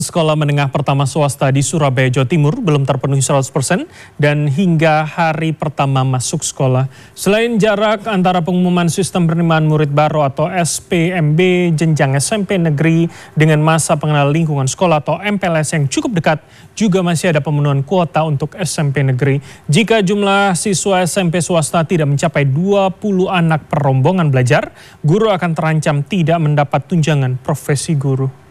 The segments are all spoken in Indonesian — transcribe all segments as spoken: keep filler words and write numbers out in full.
Sekolah menengah pertama swasta di Surabaya, Jawa Timur belum terpenuhi seratus persen dan hingga hari pertama masuk sekolah. Selain jarak antara pengumuman sistem penerimaan murid baru atau S P M B jenjang S M P negeri dengan masa pengenalan lingkungan sekolah atau M P L S yang cukup dekat, juga masih ada pemenuhan kuota untuk S M P negeri. Jika jumlah siswa S M P swasta tidak mencapai dua puluh anak per rombongan belajar, guru akan terancam tidak mendapat tunjangan profesi guru.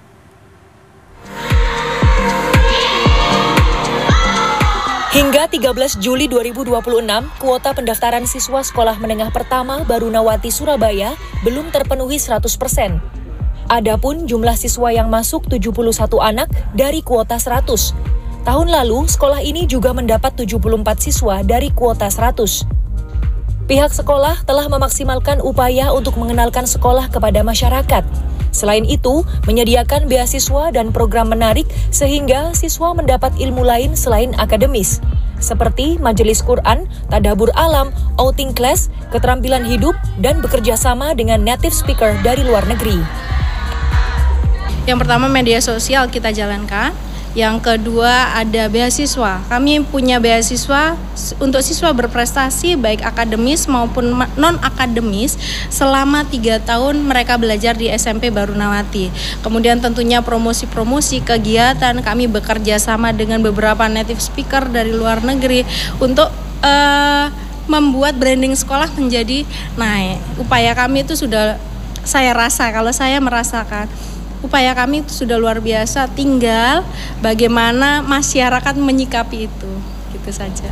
Hingga tiga belas Juli dua ribu dua puluh enam, kuota pendaftaran siswa sekolah menengah pertama Barunawati Surabaya belum terpenuhi seratus persen. Adapun jumlah siswa yang masuk tujuh puluh satu anak dari kuota seratus. Tahun lalu, sekolah ini juga mendapat tujuh puluh empat siswa dari kuota seratus. Pihak sekolah telah memaksimalkan upaya untuk mengenalkan sekolah kepada masyarakat. Selain itu, menyediakan beasiswa dan program menarik sehingga siswa mendapat ilmu lain selain akademis, seperti majelis Quran, tadabbur alam, outing class, keterampilan hidup, dan bekerja sama dengan native speaker dari luar negeri. Yang pertama, media sosial kita jalankan. Yang kedua, ada beasiswa. Kami punya beasiswa untuk siswa berprestasi baik akademis maupun non-akademis selama tiga tahun mereka belajar di S M P Barunawati. Kemudian tentunya promosi-promosi kegiatan, kami bekerja sama dengan beberapa native speaker dari luar negeri untuk uh, membuat branding sekolah menjadi naik. Upaya kami itu sudah, saya rasa, kalau saya merasakan, upaya kami itu sudah luar biasa, tinggal bagaimana masyarakat menyikapi itu, gitu saja.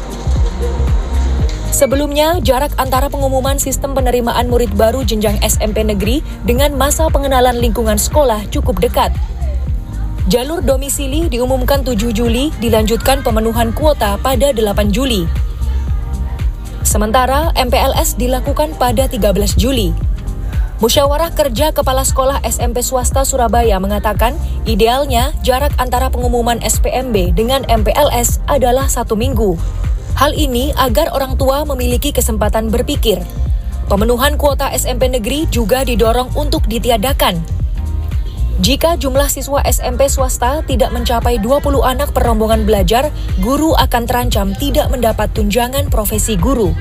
Sebelumnya, jarak antara pengumuman sistem penerimaan murid baru jenjang S M P negeri dengan masa pengenalan lingkungan sekolah cukup dekat. Jalur domisili diumumkan tujuh Juli, dilanjutkan pemenuhan kuota pada delapan Juli. Sementara M P L S dilakukan pada tiga belas Juli. Musyawarah Kerja Kepala Sekolah S M P Swasta Surabaya mengatakan idealnya jarak antara pengumuman S P M B dengan M P L S adalah satu minggu. Hal ini agar orang tua memiliki kesempatan berpikir. Pemenuhan kuota S M P negeri juga didorong untuk ditiadakan. Jika jumlah siswa S M P swasta tidak mencapai dua puluh anak per rombongan belajar, guru akan terancam tidak mendapat tunjangan profesi guru.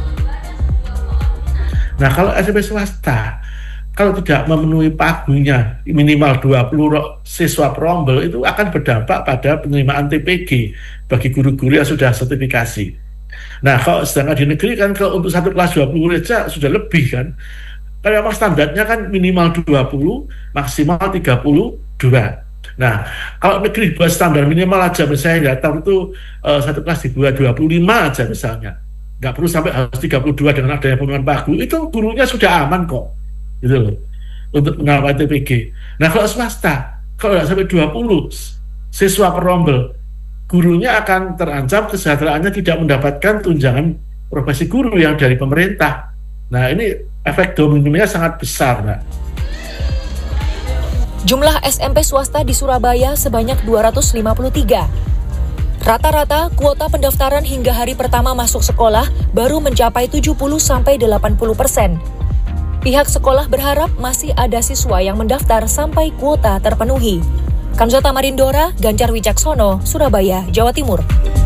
Nah, kalau S M P swasta, kalau tidak memenuhi pagunya minimal dua puluh siswa perombel, itu akan berdampak pada penerimaan T P G bagi guru-guru yang sudah sertifikasi. Nah, kalau sedangkan di negeri kan kalau untuk satu kelas dua puluh saja sudah lebih kan. Karena memang standarnya kan minimal dua puluh, maksimal tiga puluh dua. Nah, kalau negeri buat standar minimal aja, misalnya nggak tahu itu uh, satu kelas dibuat dua puluh lima aja misalnya. Nggak perlu sampai harus tiga puluh dua dengan adanya pemenuhan pagu, itu gurunya sudah aman kok, gitu loh, untuk mengawal T P G. Nah, kalau swasta, kalau nggak sampai dua puluh siswa perombel, gurunya akan terancam kesejahteraannya tidak mendapatkan tunjangan profesi guru yang dari pemerintah. Nah, ini efek dominonya sangat besar, Mbak. Jumlah S M P swasta di Surabaya sebanyak dua ratus lima puluh tiga. Rata-rata kuota pendaftaran hingga hari pertama masuk sekolah baru mencapai tujuh puluh sampai delapan puluh persen. Pihak sekolah berharap masih ada siswa yang mendaftar sampai kuota terpenuhi. Kanzata Marindora, Ganjar Wicaksono, Surabaya, Jawa Timur.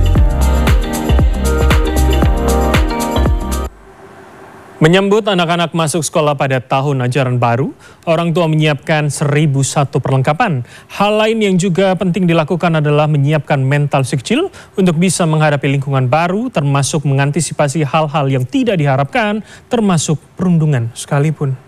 Menyambut anak-anak masuk sekolah pada tahun ajaran baru, orang tua menyiapkan seribu satu perlengkapan. Hal lain yang juga penting dilakukan adalah menyiapkan mental si kecil untuk bisa menghadapi lingkungan baru, termasuk mengantisipasi hal-hal yang tidak diharapkan, termasuk perundungan sekalipun.